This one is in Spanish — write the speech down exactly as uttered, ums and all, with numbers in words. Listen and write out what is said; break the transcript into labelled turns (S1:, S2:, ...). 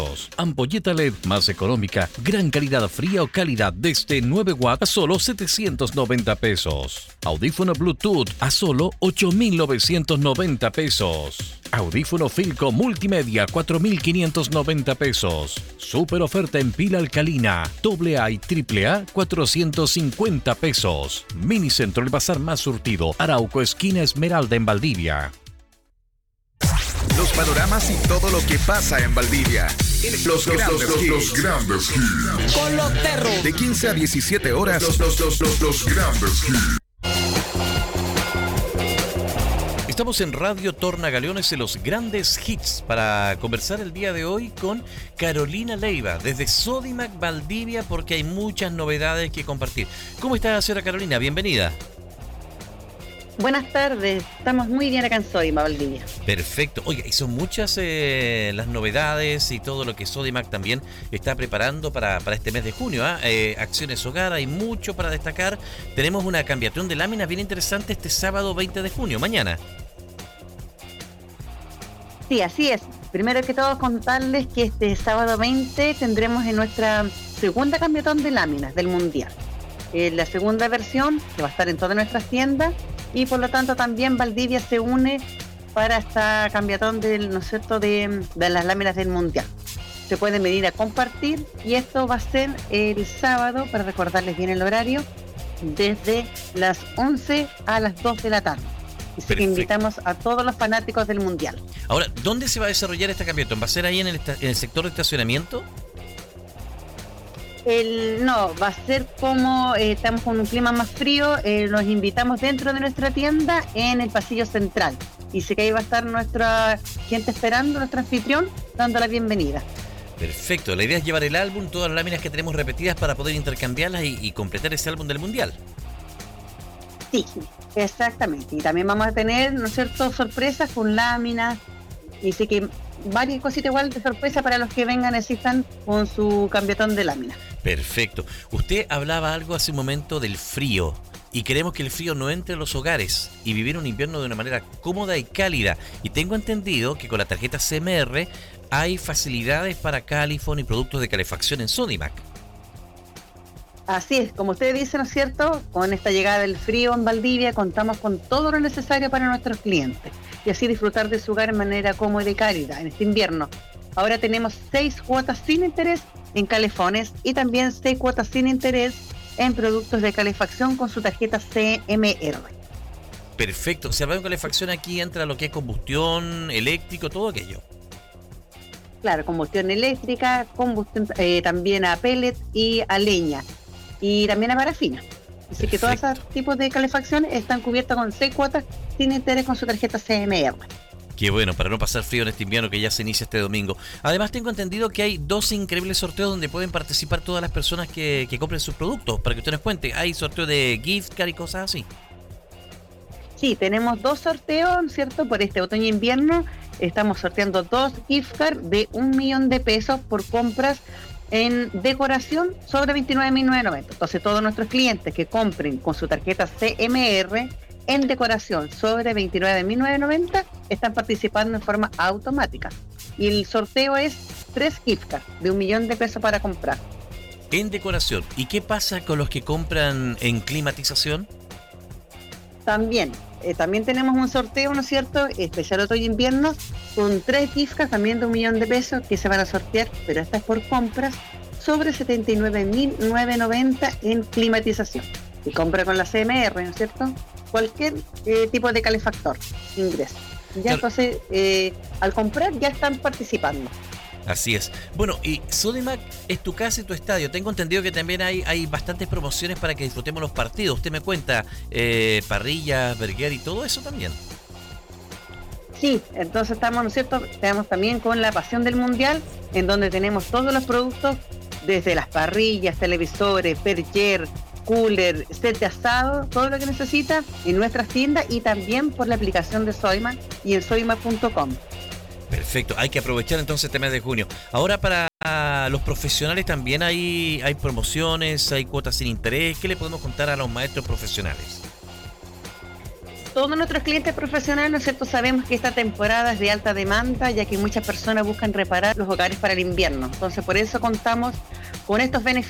S1: Ampolleta L E D más económica, gran calidad fría o calidad desde nueve watts a solo setecientos noventa pesos. Audífono Bluetooth a solo ocho mil novecientos noventa pesos. Audífono Filco Multimedia cuatro mil quinientos noventa pesos. Super oferta en pila alcalina, doble A y triple A cuatrocientos cincuenta pesos. Minicentro El Bazar más surtido, Arauco esquina Esmeralda en Valdivia.
S2: Los panoramas y todo lo que pasa en Valdivia. Los, los, grandes, los, los, los grandes hits.
S3: Con los perros.
S2: De quince a diecisiete horas. Los, los, los, los, los grandes hits.
S1: Estamos en Radio Tornagaleones en los grandes hits para conversar el día de hoy con Carolina Leiva desde Sodimac Valdivia porque hay muchas novedades que compartir. ¿Cómo está, señora Carolina? Bienvenida.
S4: Buenas tardes, estamos muy bien acá en Sodimac Valdivia.
S1: Perfecto. Oye, y son muchas eh, las novedades y todo lo que Sodimac también está preparando para, para este mes de junio. ¿eh? Eh, acciones hogar, hay mucho para destacar. Tenemos una cambiación de láminas bien interesante este sábado veinte de junio, mañana.
S4: Sí, así es. Primero que todo contarles que este sábado veinte tendremos en nuestra segunda cambiatón de láminas del Mundial. Eh, la segunda versión que va a estar en todas nuestras tiendas y por lo tanto también Valdivia se une para esta cambiatón del, ¿no es cierto?, de, de las láminas del Mundial. Se pueden venir a compartir y esto va a ser el sábado, para recordarles bien el horario, desde las once a las dos de la tarde. Así que invitamos a todos los fanáticos del Mundial.
S1: Ahora, ¿dónde se va a desarrollar esta campeonato? ¿Va a ser ahí en el, esta- en el sector de estacionamiento?
S4: El, no, va a ser como eh, estamos con un clima más frío, eh, los invitamos dentro de nuestra tienda en el pasillo central. Y sé que ahí va a estar nuestra gente esperando, nuestro anfitrión, dando la bienvenida.
S1: Perfecto, la idea es llevar el álbum, todas las láminas que tenemos repetidas para poder intercambiarlas y, y completar ese álbum del Mundial.
S4: Sí, exactamente. Y también vamos a tener, ¿no es cierto?, sorpresas con láminas. Y sí que varias cositas igual de sorpresa para los que vengan y asistan con su cambiatón de láminas.
S1: Perfecto. Usted hablaba algo hace un momento del frío y queremos que el frío no entre a los hogares y vivir un invierno de una manera cómoda y cálida. Y tengo entendido que con la tarjeta C M R hay facilidades para Califón y productos de calefacción en Sodimac.
S4: Así es, como ustedes dicen, ¿no es cierto?, con esta llegada del frío en Valdivia contamos con todo lo necesario para nuestros clientes y así disfrutar de su hogar de manera cómoda y cálida en este invierno. Ahora tenemos seis cuotas sin interés en calefones y también seis cuotas sin interés en productos de calefacción con su tarjeta C M R.
S1: Perfecto. Si hablamos de calefacción, aquí entra lo que es combustión, eléctrico, todo aquello.
S4: Claro, combustión eléctrica, combustión eh, también a pellet y a leña y también a parafina. Así que todos esos tipos de calefacción están cubiertos con seis cuotas sin interés con su tarjeta C M R.
S1: Qué bueno, para no pasar frío en este invierno que ya se inicia este domingo. Además, tengo entendido que hay dos increíbles sorteos donde pueden participar todas las personas que, que compren sus productos. Para que usted nos cuente, hay sorteo de gift card y cosas así.
S4: Sí, tenemos dos sorteos, ¿cierto? Por este otoño-invierno estamos sorteando dos gift cards de un millón de pesos por compras en decoración sobre veintinueve mil novecientos noventa. Entonces, todos nuestros clientes que compren con su tarjeta C M R en decoración sobre veintinueve mil novecientos noventa están participando en forma automática. Y el sorteo es tres gift cards de un millón de pesos para comprar.
S1: En decoración. ¿Y qué pasa con los que compran en climatización?
S4: También, eh, también tenemos un sorteo, ¿no es cierto?, especial otoño-invierno, con tres gift cards también de un millón de pesos que se van a sortear, pero esta es por compras sobre setenta y nueve mil novecientos noventa en climatización. Y compra con la C M R, ¿no es cierto?, cualquier eh, tipo de calefactor ingresa. Ya
S1: Claro.
S4: entonces, eh, al comprar ya están participando.
S1: Así es. Bueno, y Sodimac es tu casa y tu estadio. Tengo entendido que también hay, hay bastantes promociones para que disfrutemos los partidos. Usted me cuenta, eh, parrillas, burger y todo eso también.
S4: Sí, entonces estamos, ¿no es cierto?, estamos también con la pasión del Mundial, en donde tenemos todos los productos, desde las parrillas, televisores, percher, cooler, set de asado, todo lo que necesita en nuestras tiendas y también por la aplicación de Sodimac y en sodimac punto com.
S1: Perfecto, hay que aprovechar entonces este mes de junio. Ahora para los profesionales también hay, hay promociones, hay cuotas sin interés. ¿Qué le podemos contar a los maestros profesionales?
S4: Todos nuestros clientes profesionales, ¿no es cierto?, sabemos que esta temporada es de alta demanda, ya que muchas personas buscan reparar los hogares para el invierno. Entonces, por eso contamos con estos beneficios